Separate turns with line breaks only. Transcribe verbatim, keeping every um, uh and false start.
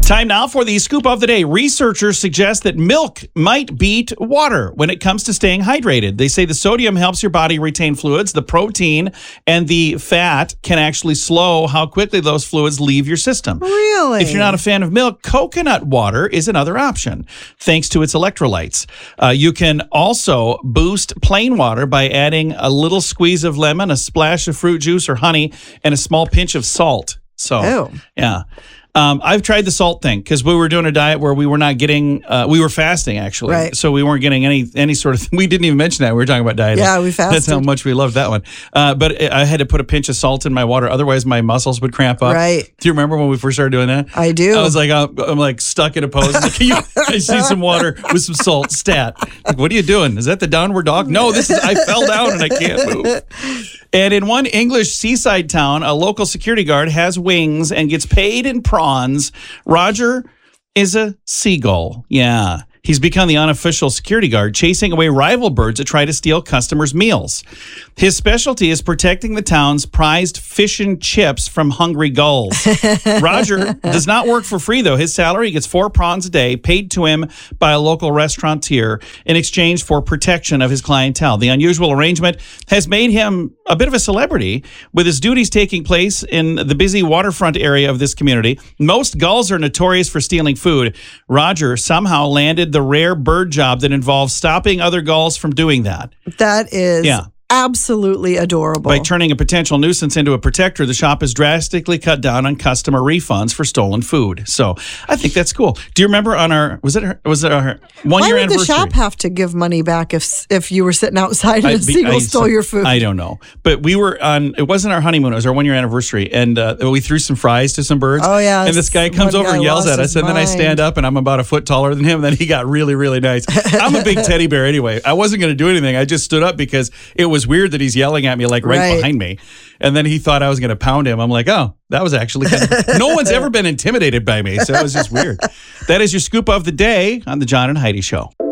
Time now for the scoop of the day. Researchers suggest that milk might beat water when it comes to staying hydrated. They say the sodium helps your body retain fluids. The protein and the fat can actually slow how quickly those fluids leave your system.
Really?
If you're not a fan of milk, coconut water is another option, thanks to its electrolytes. Uh, you can also boost plain water by adding a little squeeze of lemon, a splash of fruit juice or honey, and a small pinch of salt. So,
oh.
yeah. Um, I've tried the salt thing because we were doing a diet where we were not getting, uh, we were fasting actually.
Right.
So we weren't getting any any sort of, we didn't even mention that. We were talking about dieting.
Yeah, we fasted.
That's how much we loved that one. Uh, but I had to put a pinch of salt in my water. Otherwise my muscles would cramp up.
Right.
Do you remember when we first started doing that?
I do.
I was like, I'm, I'm like stuck in a pose. Like, Can you, I just need some water with some salt, stat. Like, what are you doing? Is that the downward dog? No, this is, I fell down and I can't move. And in one English seaside town, a local security guard has wings and gets paid in prawns. Roger is a seagull. Yeah. He's become the unofficial security guard, chasing away rival birds that try to steal customers' meals. His specialty is protecting the town's prized fish and chips from hungry gulls. Roger does not work for free, though. His salary gets four prawns a day, paid to him by a local restaurateur in exchange for protection of his clientele. The unusual arrangement has made him a bit of a celebrity, with his duties taking place in the busy waterfront area of this community. Most gulls are notorious for stealing food. Roger somehow landed the rare bird job that involves stopping other gulls from doing that.
That is
Yeah.
absolutely adorable.
By turning a potential nuisance into a protector, the shop has drastically cut down on customer refunds for stolen food. So I think that's cool. Do you remember on our, was it our, was it our one
Why
year
would
anniversary?
the shop have to give money back if if you were sitting outside and
I-
a seagull
I-
stole your food?
I don't know. But we were on, it wasn't our honeymoon, it was our one year anniversary. And uh, we threw some fries to some birds.
Oh, yeah.
And this guy comes
One
over
guy
and yells
lost
at us.
his
And then I
mind.
stand up and I'm about a foot taller than him. And then he got really, really nice. I'm a big teddy bear anyway. I wasn't going to do anything. I just stood up because it was weird that he's yelling at me like right,
Right.
behind me. And then he thought I was going to pound him. I'm like, oh, that was actually kind of, no one's ever been intimidated by me. So it was just weird. That is your scoop of the day on the John and Heidi Show.